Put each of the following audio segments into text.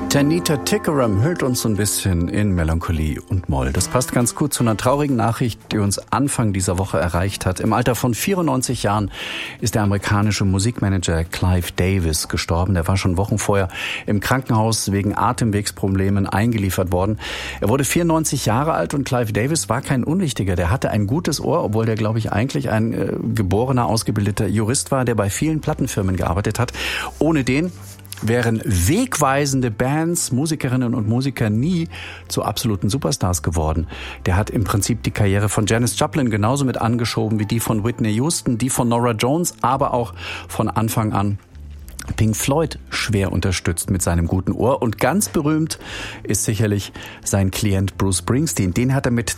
Tanita Tikaram hüllt uns so ein bisschen in Melancholie und Moll. Das passt ganz gut zu einer traurigen Nachricht, die uns Anfang dieser Woche erreicht hat. Im Alter von 94 Jahren ist der amerikanische Musikmanager Clive Davis gestorben. Der war schon Wochen vorher im Krankenhaus wegen Atemwegsproblemen eingeliefert worden. Er wurde 94 Jahre alt und Clive Davis war kein Unwichtiger. Der hatte ein gutes Ohr, obwohl der, glaube ich, eigentlich ein geborener, ausgebildeter Jurist war, der bei vielen Plattenfirmen gearbeitet hat. Ohne den wären wegweisende Bands, Musikerinnen und Musiker nie zu absoluten Superstars geworden. Der hat im Prinzip die Karriere von Janis Joplin genauso mit angeschoben wie die von Whitney Houston, die von Norah Jones, aber auch von Anfang an Pink Floyd schwer unterstützt mit seinem guten Ohr. Und ganz berühmt ist sicherlich sein Klient Bruce Springsteen. Den hat er mit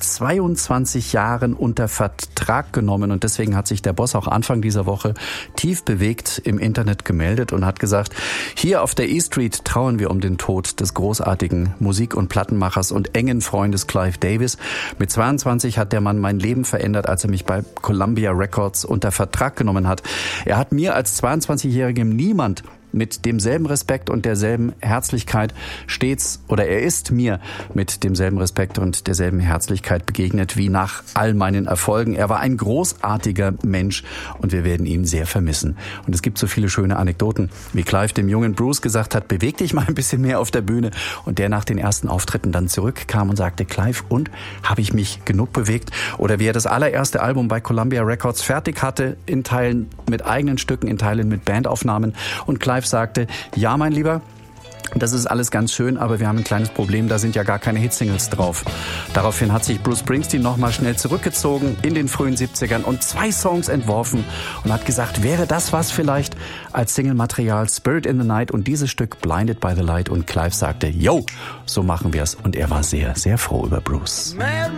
22 Jahren unter Vertrag genommen. Und deswegen hat sich der Boss auch Anfang dieser Woche tief bewegt im Internet gemeldet und hat gesagt, hier auf der E Street trauern wir um den Tod des großartigen Musik- und Plattenmachers und engen Freundes Clive Davis. Mit 22 hat der Mann mein Leben verändert, als er mich bei Columbia Records unter Vertrag genommen hat. Er hat mir als 22-jährigem niemand mit demselben Respekt und derselben Herzlichkeit er ist mir mit demselben Respekt und derselben Herzlichkeit begegnet wie nach all meinen Erfolgen. Er war ein großartiger Mensch und wir werden ihn sehr vermissen. Und es gibt so viele schöne Anekdoten, wie Clive dem jungen Bruce gesagt hat, beweg dich mal ein bisschen mehr auf der Bühne, und der nach den ersten Auftritten dann zurückkam und sagte, Clive, und habe ich mich genug bewegt? Oder wie er das allererste Album bei Columbia Records fertig hatte, in Teilen mit eigenen Stücken, in Teilen mit Bandaufnahmen, und Clive sagte, ja, mein Lieber, das ist alles ganz schön, aber wir haben ein kleines Problem, da sind ja gar keine Hitsingles drauf. Daraufhin hat sich Bruce Springsteen nochmal schnell zurückgezogen in den frühen 70ern und 2 Songs entworfen und hat gesagt, wäre das was vielleicht als Singlematerial, Spirit in the Night und dieses Stück Blinded by the Light, und Clive sagte, yo, so machen wir's, und er war sehr, sehr froh über Bruce. Man,